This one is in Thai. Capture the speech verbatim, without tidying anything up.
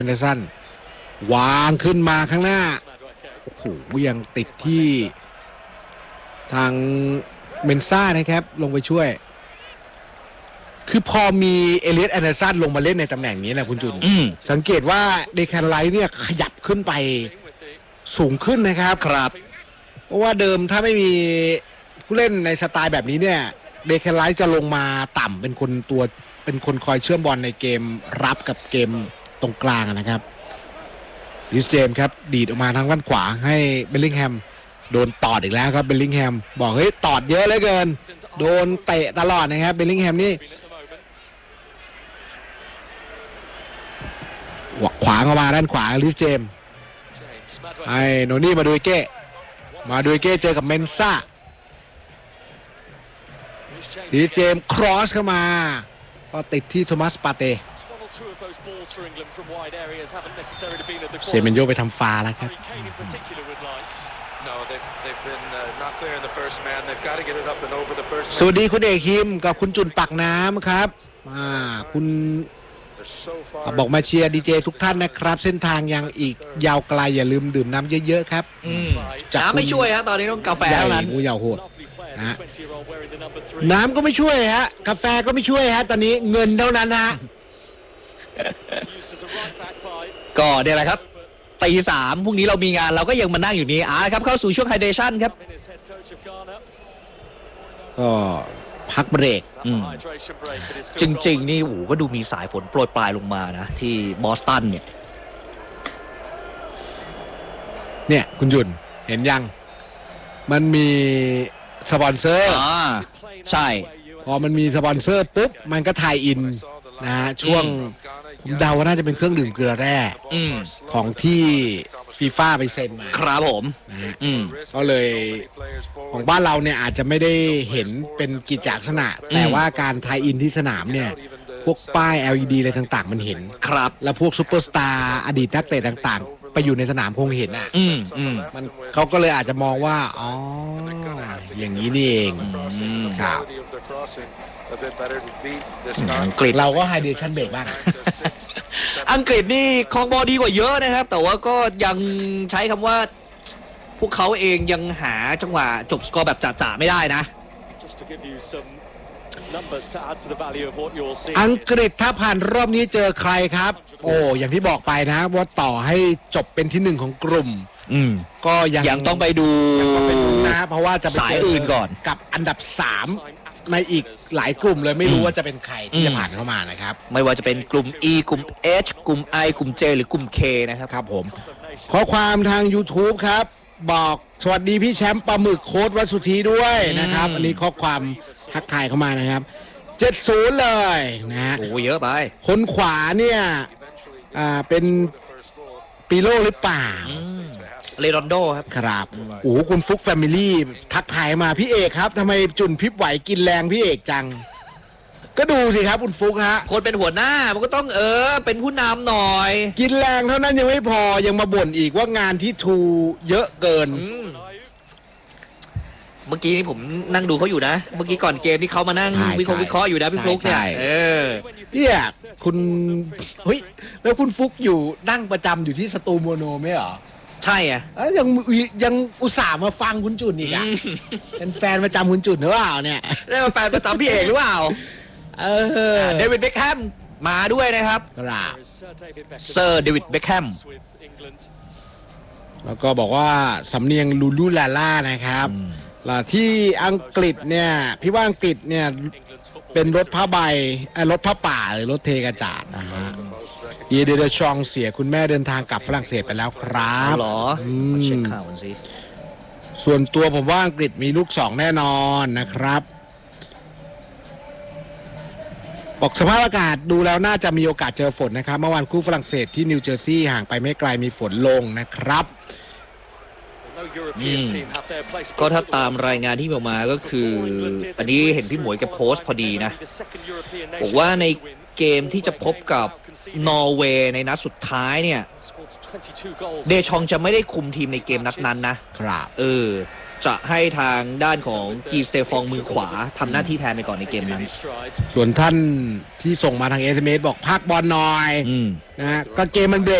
เนสันวางขึ้นมาข้างหน้าโอ้โหยังติดที่ทางเมนซ่านะครับลงไปช่วยคือพอมีเอเลียสแอนเดอร์สันลงมาเล่นในตำแหน่งนี้นะคุณจุนสังเกตว่าเดแคนไลท์เนี่ยขยับขึ้นไปสูงขึ้นนะครับครับเพราะว่าเดิมถ้าไม่มีผู้เล่นในสไตล์แบบนี้เนี่ยเดแคนไลท์จะลงมาต่ำเป็นคนตัวเป็นคนคอยเชื่อมบอลในเกมรับกับเกมตรงกลางนะครับลิสเจมครับดีดออกมาทางด้านขวาให้เบลลิงแฮมโดนตอดอีกแล้วครับเบลลิงแฮมบอกเฮ้ยตอดเยอะเหลือเกินโดนเตะตลอดนะครับเบลลิงแฮมนี่ขวางออกมาด้านขวาลิสเจมไอ้โนนี่มาดูเก้มาดูเก้เจอกับเมนซ่าลิสเจมครอสเข้ามาก็ติดที่โทมัสปาเต้เซเมนโยไปทำฟาแล้วครับสวัสดีคุณเอกฮิมกับคุณจุนปักน้ำครับอ่าคุณบอกมาเชียร์ดีเจทุกท่านนะครับเส้นทางยังอีกยาวไกลอย่าลืมดื่มน้ำเยอะๆครับน้ำไม่ช่วยฮะตอนนี้ต้องกาแฟเท่านั้นกูยาวโหดนะน้ำก็ไม่ช่วยฮะกาแฟก็ไม่ช่วยฮะตอนนี้เงินเท่านั้นฮะก็เดี๋ยวอะไรครับตีสามพรุ่งนี้เรามีงานเราก็ยังมานั่งอยู่นี้อ่าครับเข้าสู่ช่วงไฮเดรชั่นครับก็พักเบรกจริงๆนี่โอ้ก็ดูมีสายฝนโปรยปลายลงมานะที่บอสตันเนี่ยเนี่ยคุณยุนเห็นยังมันมีสปอนเซอร์อ่าใช่พอมันมีสปอนเซอร์ปุ๊บมันก็ถ่ายอินนะฮะช่วงผมเดาว่าน่าจะเป็นเครื่องดื่มเกลือแร่ของที่ฟีฟ่าไปเซ็นมาครับผมก็เลยของบ้านเราเนี่ยอาจจะไม่ได้เห็นเป็นกิจลักษณะแต่ว่าการถ่ายอินที่สนามเนี่ยพวกป้าย แอล อี ดี อะไรต่างๆมันเห็นครับแล้วพวกซุปเปอร์สตาร์อดีตนักเตะต่างๆไปอยู่ในสนามคงเห็นอ่ะมันเขาก็เลยอาจจะมองว่าอ๋ออย่างนี้นี่เองครับอังกฤษเราก็ไฮเดรชั่นเบรกบ้างอังกฤษนี่คองบอลดีกว่าเยอะนะครับแต่ว่าก็ยังใช้คำว่าพวกเขาเองยังหาจังหวะจบสกอร์แบบจ่าๆไม่ได้นะอังกฤษถ้าผ่านรอบนี้เจอใครครับโอ้อย่างที่บอกไปนะว่าต่อให้จบเป็นที่หนึ่งของกลุ่มก็ยังยังต้องไปดูยังต้องไปดูนะเพราะว่าจะไปสายอื่นก่อนกับอันดับสามในอีกหลายกลุ่มเลยไม่รู้ว่าจะเป็นใครที่จะผ่านเข้ามานะครับไม่ว่าจะเป็นกลุ่ม E กลุ่ม H กลุ่ม I กลุ่ม J หรือกลุ่ม K นะครับครับผมข้อความทาง YouTube ครับบอกสวัสดีพี่แชมป์ปลาหมึกโค้ดวัดสุธีด้วยนะครับอันนี้ข้อความทักทายเข้ามานะครับเจ็ดศูนย์เลยนะฮะโอ้เยอะไปคนขวาเนี่ยอ่าเป็นปีโลหรือเปล่าเลรอนโดครับครับโอ้คุณฟุกแฟมิลี่ทักทายมาพี่เอกครับทำไมจุนพริบไหวกินแรงพี่เอกจังก็ดูสิครับคุณฟุกฮะคนเป็นหัวหน้ามันก็ต้องเออเป็นผู้นำหน่อยกินแรงเท่านั้นยังไม่พอยังมาบ่นอีกว่างานที่ทูเยอะเกินเมื่อกี้นี่ผมนั่งดูเขาอยู่นะเมื่อกี้ก่อนเกมที่เขามานั่งวิเคราะห์วิเคราะห์อยู่นะพี่ฟลุ๊กเนี่ยเออเนี่ยคุณเฮ้ยแล้วคุณฟลุ๊กอยู่นั่งประจำอยู่ที่สตูโมโนไหมเหรอใช่อ่ะยังยังอุตส่าห์มาฟังคุณจุนอีกอ่ะเป็นแฟนประจำคุณจุนหรือเปล่าเนี่ยได้มาแฟนประจำพี่เอกหรือเปล่าเออเดวิดเบคแฮมมาด้วยนะครับครับเซอร์เดวิดเบคแฮมแล้วก็บอกว่าสำเนียงลูลูลาล่านะครับที่อังกฤษเนี่ยพี่ว่าอังกฤษเนี่ยเป็นรถผ้าใบรถผ้าป่าหรือรถเทกระจาดนะฮะเยเดเดชองเสียคุณแม่เดินทางกลับฝรั่งเศสไปแล้วครับหรอเช็คข่าวกันสิส่วนตัวผมว่าอังกฤษมีลูกสองแน่นอนนะครับบอกสภาพอากาศดูแล้วน่าจะมีโอกาสเจอฝนนะครับเมื่อวานคู่ฝรั่งเศสที่นิวเจอร์ซีย์ห่างไปไม่ไกลมีฝนลงนะครับอืมก็ถ้าตามรายงานที่ออกมาก็คืออันนี้เห็นพี่หมวยแกโพสต์พอดีนะบอกว่าในเกมที่จะพบกับนอร์เวย์ในนัดสุดท้ายเนี่ยเดชองจะไม่ได้คุมทีมในเกมนัดนั้นนะครับ เออจะให้ทางด้านของกีสเตฟองมือขวาทำหน้าที่แทนไปก่อนในเกมนั้นส่วนท่านที่ส่งมาทาง เอส เอ็ม เอส บอกพักบอลหน่อยอืมนะฮะก็เกมมันเบรก